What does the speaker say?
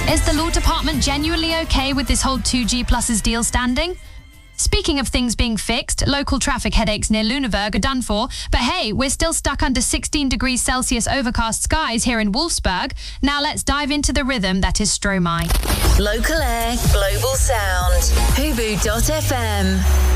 Is the law department genuinely okay with this whole 2G Plus's deal standing? Speaking of things being fixed, local traffic headaches near Lüneburg are done for. But hey, we're still stuck under 16 degrees Celsius overcast skies here in Wolfsburg. Now let's dive into the rhythm that is Stromae. Local air, global sound. Hubu.fm.